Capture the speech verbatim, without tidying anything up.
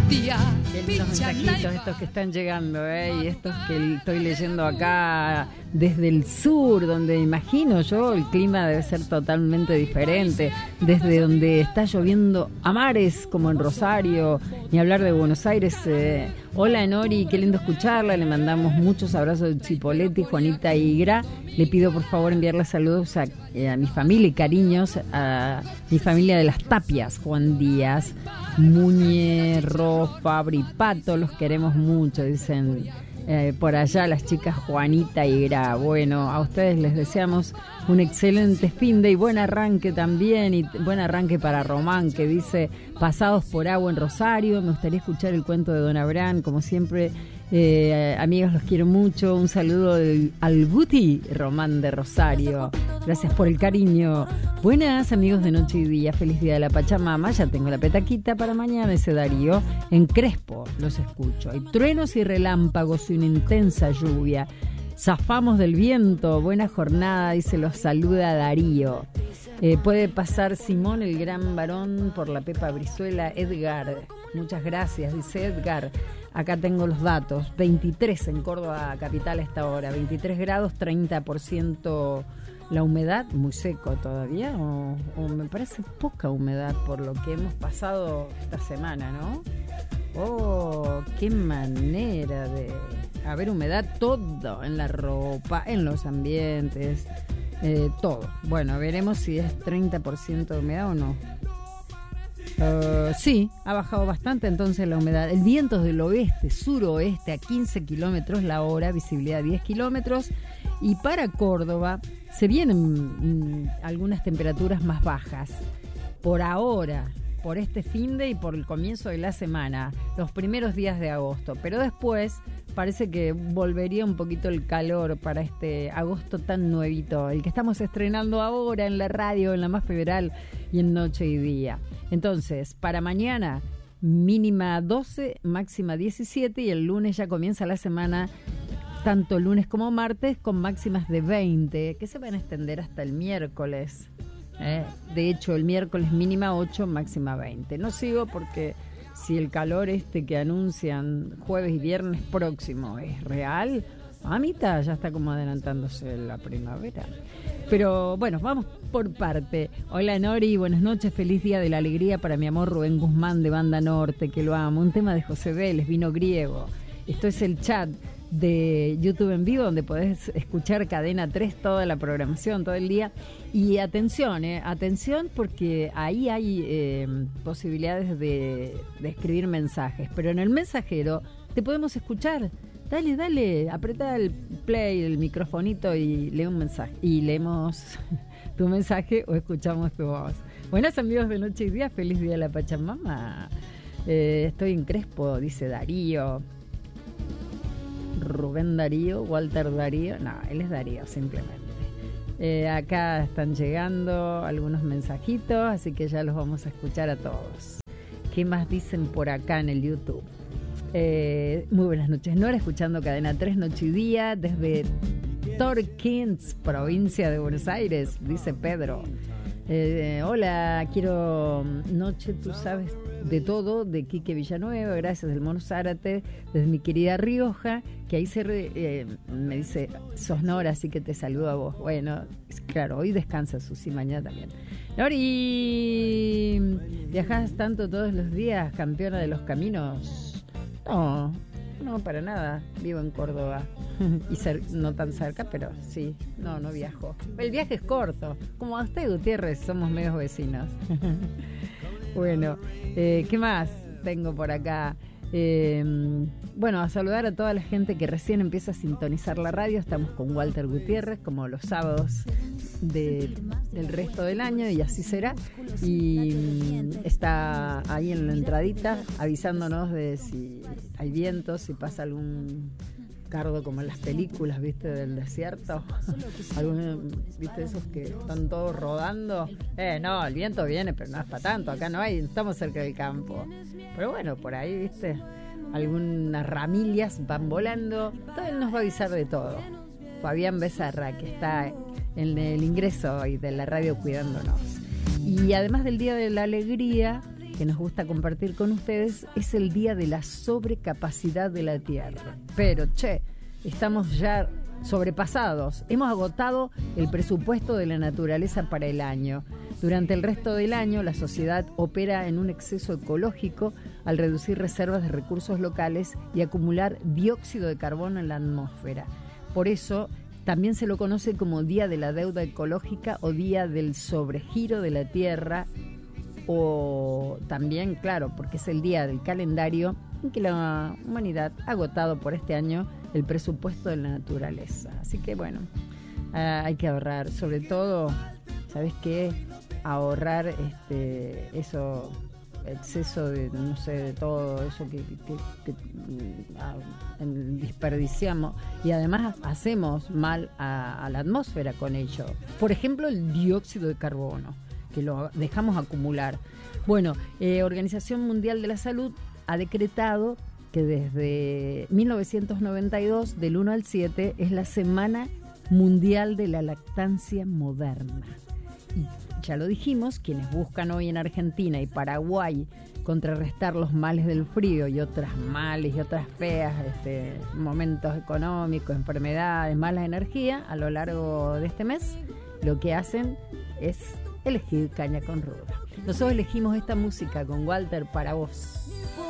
Qué lindos mensajitos estos que están llegando, ¿eh? Y estos que estoy leyendo acá desde el sur, donde imagino yo el clima debe ser totalmente diferente, desde donde está lloviendo a mares, como en Rosario, ni hablar de Buenos Aires. Eh. Hola Nori, qué lindo escucharla, le mandamos muchos abrazos de Chipoletti, Juanita Igra. Le pido por favor enviarle saludos a, eh, a mi familia y cariños a mi familia de las Tapias, Juan Díaz, Muñe, Ro, Fabri, Pato, los queremos mucho, dicen eh, por allá las chicas Juanita y Gra. Bueno, a ustedes les deseamos un excelente fin de y buen arranque también, y buen arranque para Román, que dice, pasados por agua en Rosario, me gustaría escuchar el cuento de Don Abraham, como siempre. Eh, amigos, los quiero mucho. Un saludo de, al Guti Román de Rosario. Gracias por el cariño. Buenas, amigos de Noche y Día. Feliz día de la Pachamama. Ya tengo la petaquita para mañana. Ese Darío. En Crespo los escucho. Hay truenos y relámpagos y una intensa lluvia. Zafamos del viento. Buena jornada, dice, los saluda Darío. Eh, puede pasar Simón, el gran varón, por la Pepa Brizuela. Edgar, muchas gracias, dice Edgar. Acá tengo los datos, veintitrés en Córdoba capital a esta hora, veintitrés grados, treinta por ciento la humedad, muy seco todavía, o, o me parece poca humedad por lo que hemos pasado esta semana, ¿no? Oh, qué manera de haber humedad, todo, en la ropa, en los ambientes, eh, todo. Bueno, veremos si es treinta por ciento de humedad o no. Uh, sí, ha bajado bastante entonces la humedad. El viento es del oeste, suroeste a quince kilómetros la hora, visibilidad diez kilómetros. Y para Córdoba se vienen mm, algunas temperaturas más bajas. Por ahora, por este finde y por el comienzo de la semana, los primeros días de agosto. Pero después parece que volvería un poquito el calor para este agosto tan nuevito, el que estamos estrenando ahora en la radio, en la Más Federal y en Noche y Día. Entonces, para mañana, mínima doce, máxima diecisiete, y el lunes ya comienza la semana, tanto lunes como martes, con máximas de veinte, que se van a extender hasta el miércoles. ¿eh? De hecho, el miércoles mínima ocho, máxima veinte. No sigo porque si el calor este que anuncian jueves y viernes próximo es real, mamita, ya está como adelantándose la primavera. Pero bueno, vamos por parte. Hola Nori, buenas noches, feliz día de la alegría para mi amor Rubén Guzmán de Banda Norte, que lo amo. Un tema de José Vélez, Vino Griego. Esto es el chat de YouTube en vivo, donde podés escuchar Cadena tres, toda la programación, todo el día. Y atención, eh, atención, porque ahí hay eh, posibilidades de, de escribir mensajes, pero en el mensajero te podemos escuchar. Dale, dale, apretá el play, el microfonito y lee un mensaje. Y leemos tu mensaje o escuchamos tu voz. Buenos amigos de Noche y Día, feliz día de la Pachamama. Eh, estoy en Crespo, dice Darío. Rubén Darío, Walter Darío. No, él es Darío, simplemente. Eh, acá están llegando algunos mensajitos, así que ya los vamos a escuchar a todos. ¿Qué más dicen por acá en el YouTube? Eh, muy buenas noches, Nora, escuchando Cadena tres, Noche y Día, desde Torquins, provincia de Buenos Aires, dice Pedro. Eh, hola, quiero Noche, tú sabes de todo, de Quique Villanueva, gracias del Mono Zárate, desde mi querida Rioja, que ahí se re, eh, me dice, sos Nora, así que te saludo a vos. Bueno, claro, hoy descansa Susi, mañana también. Nori, ¿viajás tanto todos los días, campeona de los caminos? No, no, para nada. Vivo en Córdoba. Y cer- no tan cerca, pero sí. No, no viajo. El viaje es corto. Como a usted, Gutiérrez, somos medios vecinos. Bueno, eh, ¿qué más tengo por acá? Eh, bueno, a saludar a toda la gente que recién empieza a sintonizar la radio. Estamos con Walter Gutiérrez, como los sábados de, del resto del año, y así será. Y mm, está ahí en la entradita avisándonos de si hay viento, si pasa algún cardo como en las películas, ¿viste? Del desierto. Algunos, ¿viste? Esos que están todos rodando. Eh, no, el viento viene, pero no es para tanto. Acá no hay, estamos cerca del campo. Pero bueno, por ahí, ¿viste? Algunas ramillas van volando. Todo él nos va a avisar de todo. Fabián Becerra, que está en el ingreso hoy de la radio cuidándonos. Y además del Día de la Alegría, que nos gusta compartir con ustedes, es el día de la sobrecapacidad de la Tierra. Pero, che, estamos ya sobrepasados. Hemos agotado el presupuesto de la naturaleza para el año. Durante el resto del año, la sociedad opera en un exceso ecológico al reducir reservas de recursos locales y acumular dióxido de carbono en la atmósfera. Por eso, también se lo conoce como Día de la Deuda Ecológica o Día del Sobregiro de la Tierra, o también, claro, porque es el día del calendario en que la humanidad ha agotado por este año el presupuesto de la naturaleza. Así que bueno, uh, hay que ahorrar, sobre todo, ¿sabes qué? Ahorrar este eso, exceso de, no sé, de todo eso que, que, que, que uh, desperdiciamos, y además hacemos mal a, a la atmósfera con ello. Por ejemplo, el dióxido de carbono, que lo dejamos acumular. Bueno, eh, Organización Mundial de la Salud ha decretado que desde mil novecientos noventa y dos, del uno al siete, es la Semana Mundial de la Lactancia Moderna. Y ya lo dijimos, quienes buscan hoy en Argentina y Paraguay contrarrestar los males del frío y otras males y otras feas este, momentos económicos, enfermedades, malas energías, a lo largo de este mes, lo que hacen es elegir caña con ruda. Nosotros elegimos esta música con Walter para vos.